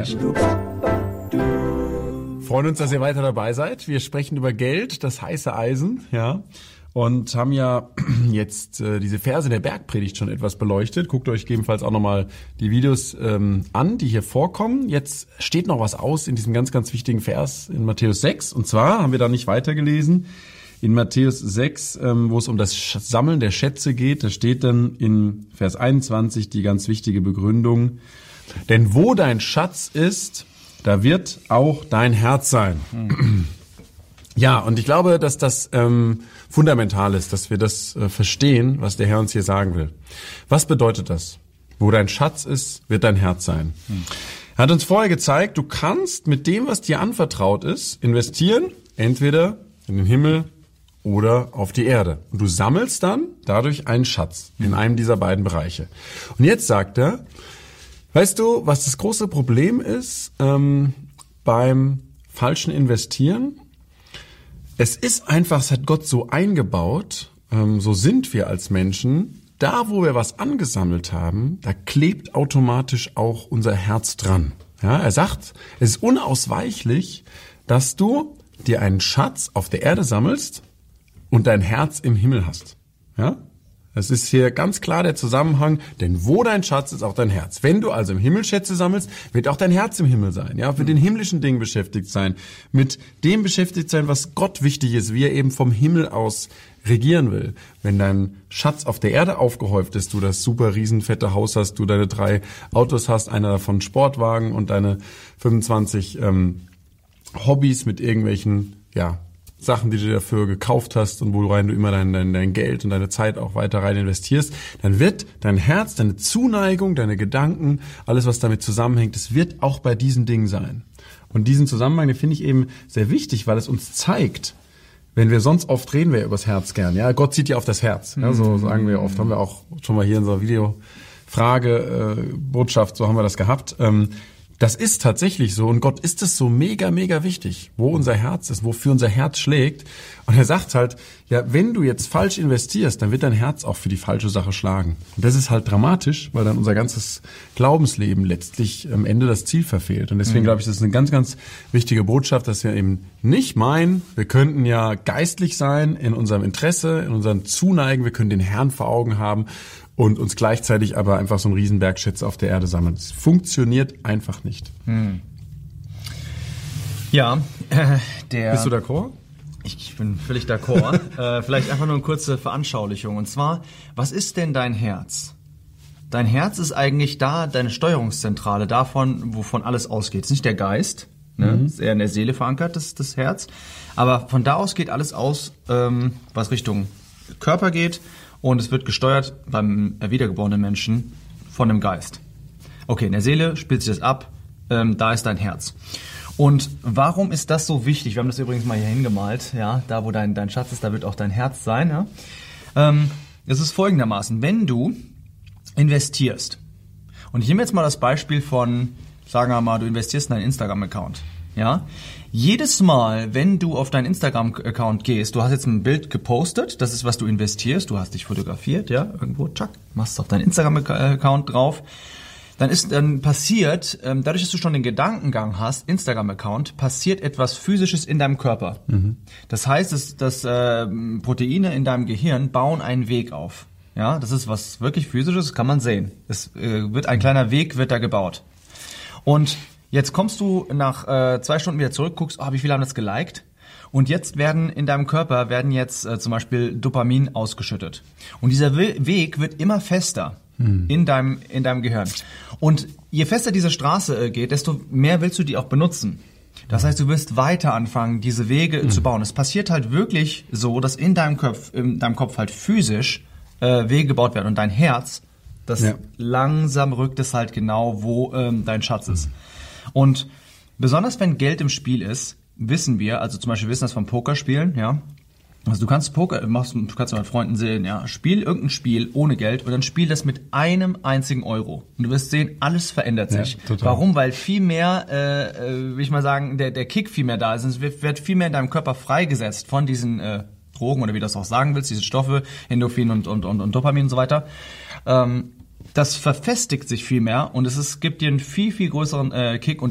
Freuen uns, dass ihr weiter dabei seid. Wir sprechen über Geld, das heiße Eisen, ja. Und haben ja jetzt diese Verse der Bergpredigt schon etwas beleuchtet. Guckt euch gegebenenfalls auch nochmal die Videos an, die hier vorkommen. Jetzt steht noch was aus in diesem ganz, ganz wichtigen Vers in Matthäus 6. Und zwar haben wir da nicht weitergelesen. In Matthäus 6, wo es um das Sammeln der Schätze geht, da steht dann in Vers 21 die ganz wichtige Begründung. Denn wo dein Schatz ist, da wird auch dein Herz sein. Ja, und ich glaube, dass das fundamental ist, dass wir das verstehen, was der Herr uns hier sagen will. Was bedeutet das? Wo dein Schatz ist, wird dein Herz sein. Er hat uns vorher gezeigt, du kannst mit dem, was dir anvertraut ist, investieren, entweder in den Himmel oder auf die Erde. Und du sammelst dann dadurch einen Schatz in einem dieser beiden Bereiche. Und jetzt sagt er, weißt du, was das große Problem ist beim falschen Investieren? Es ist einfach, es hat Gott so eingebaut, so sind wir als Menschen, da wo wir was angesammelt haben, da klebt automatisch auch unser Herz dran. Ja, er sagt, es ist unausweichlich, dass du dir einen Schatz auf der Erde sammelst und dein Herz im Himmel hast. Ja? Es ist hier ganz klar der Zusammenhang, denn wo dein Schatz ist, auch dein Herz. Wenn du also im Himmel Schätze sammelst, wird auch dein Herz im Himmel sein, ja, mit den himmlischen Dingen beschäftigt sein, mit dem beschäftigt sein, was Gott wichtig ist, wie er eben vom Himmel aus regieren will. Wenn dein Schatz auf der Erde aufgehäuft ist, du das super riesenfette Haus hast, du deine 3 Autos hast, einer davon Sportwagen und deine 25 Hobbys mit irgendwelchen, ja, Sachen, die du dafür gekauft hast und worein du immer dein Geld und deine Zeit auch weiter rein investierst, dann wird dein Herz, deine Zuneigung, deine Gedanken, alles, was damit zusammenhängt, es wird auch bei diesen Dingen sein. Und diesen Zusammenhang, den finde ich eben sehr wichtig, weil es uns zeigt, wenn wir sonst oft reden wir über das Herz gern, ja, Gott sieht ja auf das Herz, ja, so sagen wir oft, haben wir auch schon mal hier in unserer Botschaft, so haben wir das gehabt. Das ist tatsächlich so und Gott ist es so mega, mega wichtig, wo unser Herz ist, wofür unser Herz schlägt. Und er sagt halt, ja, wenn du jetzt falsch investierst, dann wird dein Herz auch für die falsche Sache schlagen. Und das ist halt dramatisch, weil dann unser ganzes Glaubensleben letztlich am Ende das Ziel verfehlt. Und deswegen glaube ich, das ist eine ganz, ganz wichtige Botschaft, dass wir eben nicht meinen, wir könnten ja geistlich sein in unserem Interesse, in unserem Zuneigen, wir können den Herrn vor Augen haben und uns gleichzeitig aber einfach so einen Riesenberg Schätze auf der Erde sammeln. Es funktioniert einfach nicht. Ja, Bist du d'accord? Ich bin völlig d'accord. Vielleicht einfach nur eine kurze Veranschaulichung. Und zwar, was ist denn dein Herz? Dein Herz ist eigentlich da, deine Steuerungszentrale davon, wovon alles ausgeht. Es ist nicht der Geist, ne? Ist eher in der Seele verankert, das Herz. Aber von da aus geht alles aus, was Richtung Körper geht. Und es wird gesteuert beim wiedergeborenen Menschen von dem Geist. Okay, in der Seele spielt sich das ab, da ist dein Herz. Und warum ist das so wichtig? Wir haben das übrigens mal hier hingemalt, ja, da wo dein Schatz ist, da wird auch dein Herz sein. Ja? Es ist folgendermaßen, wenn du investierst, und ich nehme jetzt mal das Beispiel von, sagen wir mal, du investierst in einen Instagram-Account, ja, jedes Mal, wenn du auf deinen Instagram-Account gehst, du hast jetzt ein Bild gepostet, das ist, was du investierst, du hast dich fotografiert, ja, irgendwo, tschack, machst es auf deinen Instagram-Account drauf, dann passiert, dadurch, dass du schon den Gedankengang hast, Instagram-Account, passiert etwas Physisches in deinem Körper. Das heißt, dass Proteine in deinem Gehirn bauen einen Weg auf. Ja, das ist was wirklich Physisches, das kann man sehen. Es wird ein kleiner Weg, wird da gebaut. Und jetzt kommst du nach 2 Stunden wieder zurück, guckst, wie viele haben das geliked? Und jetzt werden in deinem Körper zum Beispiel Dopamin ausgeschüttet. Und dieser Weg wird immer fester in deinem Gehirn. Und je fester diese Straße geht, desto mehr willst du die auch benutzen. Das heißt, du wirst weiter anfangen, diese Wege zu bauen. Es passiert halt wirklich so, dass in deinem Kopf halt physisch Wege gebaut werden. Und dein Herz, langsam rückt es halt genau, wo dein Schatz ist. Und besonders wenn Geld im Spiel ist, wissen wir, also zum Beispiel wissen das vom Pokerspielen, ja. Also du kannst du kannst mit Freunden sehen, ja, spiel irgendein Spiel ohne Geld und dann spiel das mit einem einzigen Euro. Und du wirst sehen, alles verändert sich. Ja, warum? Weil viel mehr, will ich mal sagen, der Kick viel mehr da ist. Es wird viel mehr in deinem Körper freigesetzt von diesen Drogen oder wie du das auch sagen willst, diese Stoffe, Endorphin und Dopamin und so weiter. Das verfestigt sich viel mehr und gibt dir einen viel, viel größeren Kick. Und